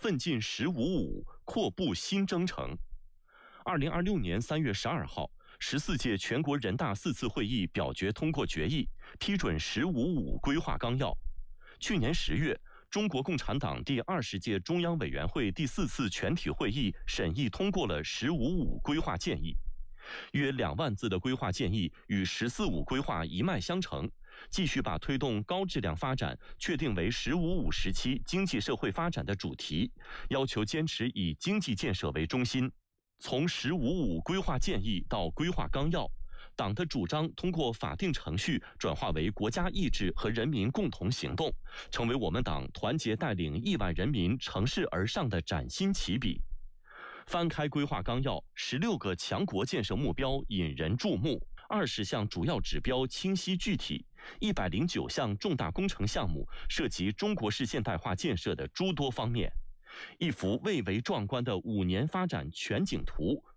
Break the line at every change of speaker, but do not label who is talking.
奋进“十五五”，阔步新征程。2026年3月12号，14届全国人大4次会议表决通过决议，批准“十五五”规划纲要。去年10月，中国共产党第20届中央委员会第4次全体会议审议通过了“十五五”规划建议。约2万字的规划建议与“十四五”规划一脉相承，继续把推动高质量发展确定为“十五五”时期经济社会发展的主题，要求坚持以经济建设为中心。从“十五五”规划建议到规划纲要，党的主张通过法定程序转化为国家意志和人民共同行动，成为我们党团结带领亿万人民乘势而上的崭新起笔。翻开规划纲要，16个强国建设目标引人注目，20项主要指标清晰具体，109项重大工程项目涉及中国式现代化建设的诸多方面。一幅蔚为壮观的5年发展全景图，